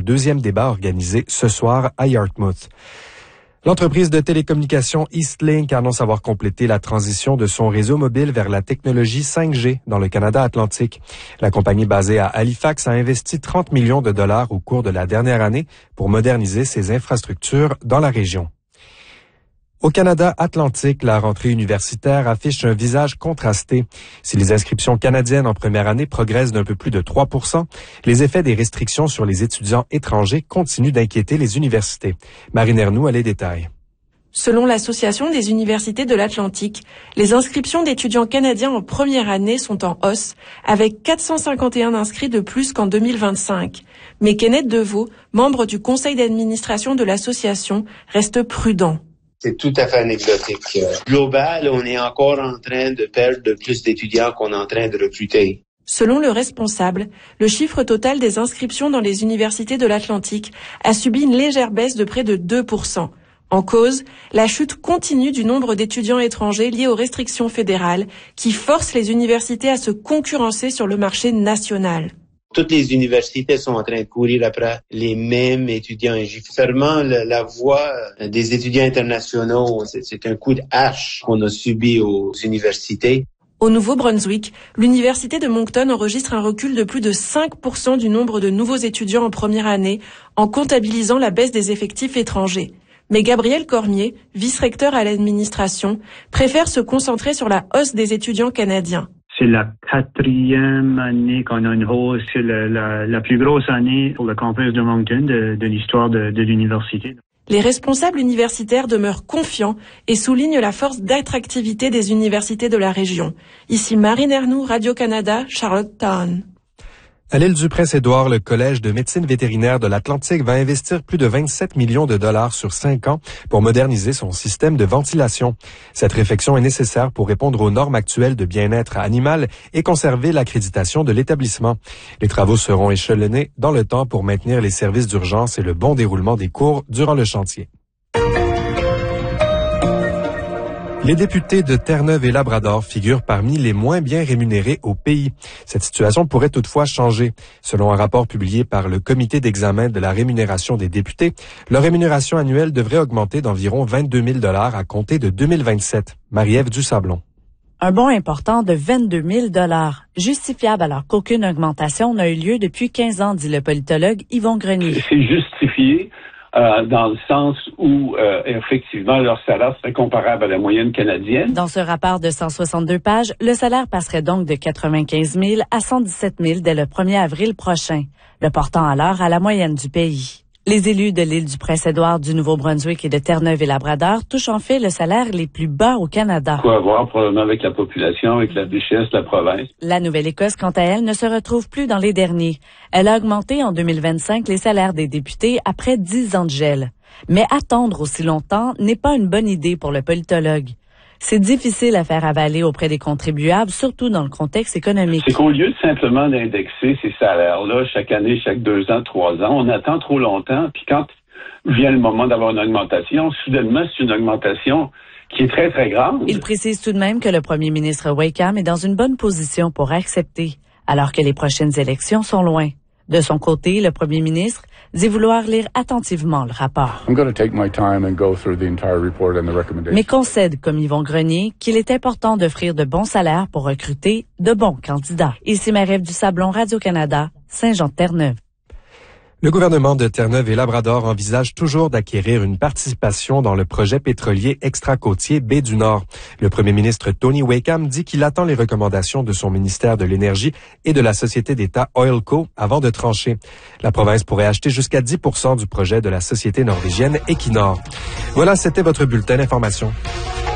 deuxième débat organisé ce soir à Yarmouth. L'entreprise de télécommunications Eastlink annonce avoir complété la transition de son réseau mobile vers la technologie 5G dans le Canada Atlantique. La compagnie basée à Halifax a investi 30 millions de dollars au cours de la dernière année pour moderniser ses infrastructures dans la région. Au Canada Atlantique, la rentrée universitaire affiche un visage contrasté. Si les inscriptions canadiennes en première année progressent d'un peu plus de 3%, les effets des restrictions sur les étudiants étrangers continuent d'inquiéter les universités. Marine Ernoux a les détails. Selon l'Association des universités de l'Atlantique, les inscriptions d'étudiants canadiens en première année sont en hausse, avec 451 inscrits de plus qu'en 2025. Mais Kenneth Deveau, membre du conseil d'administration de l'association, reste prudent. C'est tout à fait anecdotique. Global, on est encore en train de perdre plus d'étudiants qu'on est en train de recruter. Selon le responsable, le chiffre total des inscriptions dans les universités de l'Atlantique a subi une légère baisse de près de 2%. En cause, la chute continue du nombre d'étudiants étrangers liés aux restrictions fédérales qui forcent les universités à se concurrencer sur le marché national. Toutes les universités sont en train de courir après les mêmes étudiants. Et seulement la voie des étudiants internationaux, c'est un coup de hache qu'on a subi aux universités. Au Nouveau-Brunswick, l'université de Moncton enregistre un recul de plus de 5% du nombre de nouveaux étudiants en première année en comptabilisant la baisse des effectifs étrangers. Mais Gabriel Cormier, vice-recteur à l'administration, préfère se concentrer sur la hausse des étudiants canadiens. C'est la 4e année qu'on a une hausse. C'est la plus grosse année pour le campus de Moncton de l'histoire de l'université. Les responsables universitaires demeurent confiants et soulignent la force d'attractivité des universités de la région. Ici Marine Ernoux, Radio-Canada, Charlottetown. À l'île du Prince-Édouard, le Collège de médecine vétérinaire de l'Atlantique va investir plus de 27 millions de dollars sur 5 ans pour moderniser son système de ventilation. Cette réfection est nécessaire pour répondre aux normes actuelles de bien-être animal et conserver l'accréditation de l'établissement. Les travaux seront échelonnés dans le temps pour maintenir les services d'urgence et le bon déroulement des cours durant le chantier. Les députés de Terre-Neuve et Labrador figurent parmi les moins bien rémunérés au pays. Cette situation pourrait toutefois changer. Selon un rapport publié par le Comité d'examen de la rémunération des députés, leur rémunération annuelle devrait augmenter d'environ 22 000 $ à compter de 2027. Marie-Ève Dusablon. Un bond important de 22 000 $, justifiable alors qu'aucune augmentation n'a eu lieu depuis 15 ans, dit le politologue Yvon Grenier. C'est justifié dans le sens où, effectivement, leur salaire serait comparable à la moyenne canadienne. Dans ce rapport de 162 pages, le salaire passerait donc de 95 000 à 117 000 dès le 1er avril prochain, le portant alors à la moyenne du pays. Les élus de l'île du Prince-Édouard, du Nouveau-Brunswick et de Terre-Neuve et Labrador touchent en fait le salaire les plus bas au Canada. Quoi voir probablement avec la population, avec la richesse de la province. La Nouvelle-Écosse, quant à elle, ne se retrouve plus dans les derniers. Elle a augmenté en 2025 les salaires des députés après 10 ans de gel. Mais attendre aussi longtemps n'est pas une bonne idée pour le politologue. C'est difficile à faire avaler auprès des contribuables, surtout dans le contexte économique. C'est qu'au lieu de simplement d'indexer ces salaires-là chaque année, chaque 2 ans, 3 ans, on attend trop longtemps. Puis quand vient le moment d'avoir une augmentation, soudainement, c'est une augmentation qui est très, très grande. Il précise tout de même que le premier ministre Wakeham est dans une bonne position pour accepter, alors que les prochaines élections sont loin. De son côté, le premier ministre dit vouloir lire attentivement le rapport. Mais concède, comme Yvon Grenier, qu'il est important d'offrir de bons salaires pour recruter de bons candidats. Ici Marie-Ève Dusablon, Radio-Canada, Saint-Jean-de-Terre-Neuve. Le gouvernement de Terre-Neuve et Labrador envisage toujours d'acquérir une participation dans le projet pétrolier extra-côtier Baie du Nord. Le premier ministre Tony Wakeham dit qu'il attend les recommandations de son ministère de l'Énergie et de la société d'État Oilco avant de trancher. La province pourrait acheter jusqu'à 10% du projet de la société norvégienne Equinor. Voilà, c'était votre bulletin d'information.